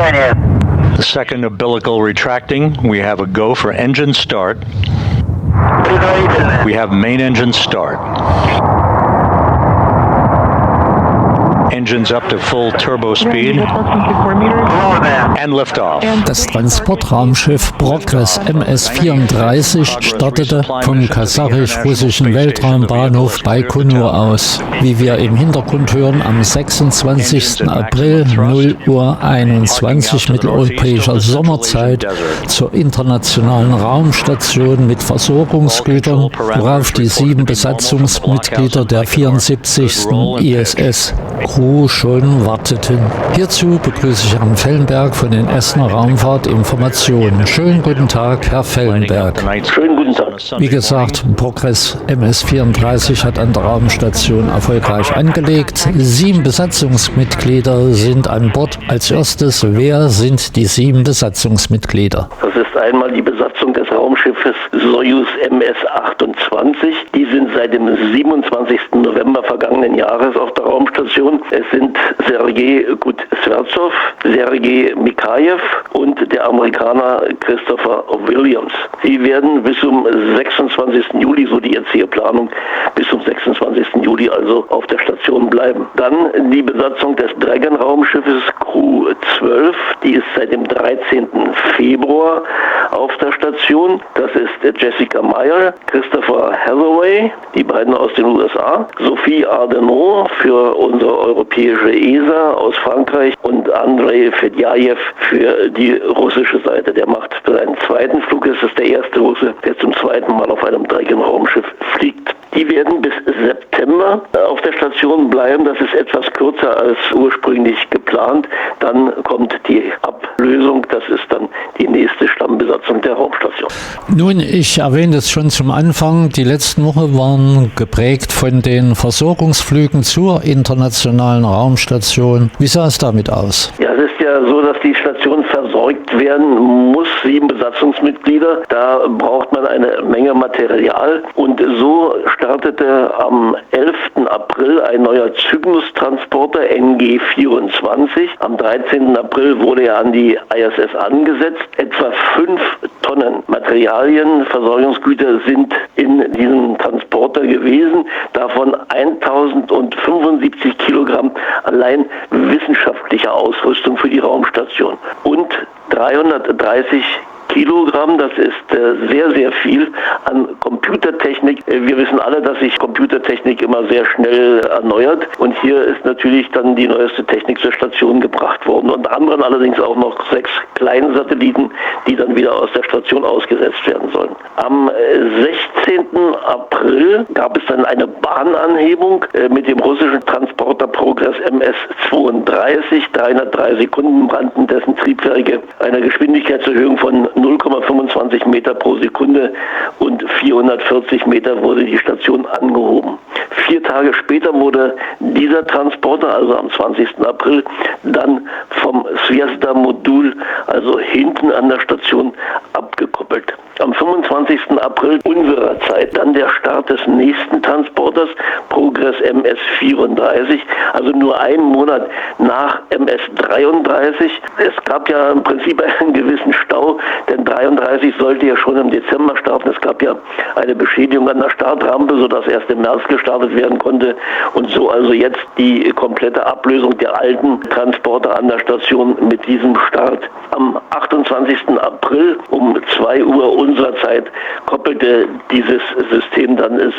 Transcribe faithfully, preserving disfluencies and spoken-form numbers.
The second umbilical retracting, we have a go for engine start. We have main engine start. Engines up to full turbo speed and liftoff. Das Transportraumschiff Progress M S vierunddreißig startete vom kasachisch-russischen Weltraumbahnhof Baikonur aus. Wie wir im Hintergrund hören, am sechsundzwanzigsten April null Uhr einundzwanzig mitteleuropäischer Sommerzeit zur internationalen Raumstation mit Versorgungsgütern, worauf die sieben Besatzungsmitglieder der vierundsiebzigsten I S S Crew schon warteten. Hierzu begrüße ich Herrn Fellenberg von den Essener Raumfahrtinformationen. Schönen guten Tag, Herr Fellenberg. Schönen guten Tag. Wie gesagt, Progress M S vierunddreißig hat an der Raumstation erfolgreich angelegt. Sieben Besatzungsmitglieder sind an Bord. Als erstes, wer sind die sieben Besatzungsmitglieder? Das ist einmal die Besatzung des Raumschiffes Soyuz M S achtundzwanzig. Die sind seit dem siebenundzwanzigsten November vergangenen Jahres auf der Raumstation. Es sind Sergei Gut-Sverzow, Sergei Mikhaev und der Amerikaner Christopher Williams. Sie werden bis zum sechsundzwanzigsten Juli, so die jetzige Planung, bis zum sechsundzwanzigsten Juli also auf der Station bleiben. Dann die Besatzung des Dragon-Raumschiffes Crew zwölf, die ist seit dem dreizehnten Februar auf der Station. Das ist Jessica Meyer, Christopher Hathaway, die beiden aus den U S A, Sophie Ardenot für unsere europäische E S A aus Frankreich und Andrei Fedjajew für die russische Seite. Der macht seinen zweiten Flug, es ist der erste Russe, der zum zweiten Mal auf einem Dragon-Raumschiff fliegt. Die werden bis September auf der Station bleiben. Das ist etwas kürzer als ursprünglich geplant. Dann kommt die Ablösung. Das ist dann die nächste Stammbesatzung der Raumstation. Nun, ich erwähnte es schon zum Anfang. Die letzten Wochen waren geprägt von den Versorgungsflügen zur internationalen Raumstation. Wie sah es damit aus? Ja, es ist ja so, dass die Station versorgt werden muss. Sieben Besatzungsmitglieder. Da braucht man eine Menge Material. Und so startete am elften April ein neuer Cygnus-Transporter N G vierundzwanzig. Am dreizehnten April wurde er an die I S S angesetzt. Etwa fünf Tonnen Materialien, Versorgungsgüter sind in diesem Transporter gewesen. Davon eintausendfünfundsiebzig Kilogramm allein wissenschaftlicher Ausrüstung für die Raumstation und dreihundertdreißig Kilogramm, das ist äh, sehr, sehr viel an Computertechnik. Wir wissen alle, dass sich Computertechnik immer sehr schnell erneuert und hier ist natürlich dann die neueste Technik zur Station gebracht worden. Unter anderem allerdings auch noch sechs kleine Satelliten, die dann wieder aus der Station ausgesetzt werden sollen. Am sechzehnten April gab es dann eine Bahnanhebung äh, mit dem russischen Transporter Progress M S zweiunddreißig. dreihundertdrei Sekunden brannten dessen Triebwerke einer Geschwindigkeitserhöhung von null Komma fünfundzwanzig Meter pro Sekunde und vierhundertvierzig Meter wurde die Station angehoben. Vier Tage später wurde dieser Transporter, also am zwanzigsten April, dann vom Zvezda-Modul, also hinten an der Station, abgekoppelt. Am fünfundzwanzigsten April unserer Zeit dann der Start des nächsten Transporters, Progress M S vierunddreißig, also nur einen Monat nach M S dreiunddreißig. Es gab ja im Prinzip einen gewissen Stau, denn dreiunddreißig sollte ja schon im Dezember starten. Es gab ja eine Beschädigung an der Startrampe, sodass erst im März gestartet werden konnte und so also jetzt die komplette Ablösung der alten Transporter an der Station mit diesem Start. Am achtundzwanzigsten April um zwei Uhr unserer Zeit koppelte dieses System dann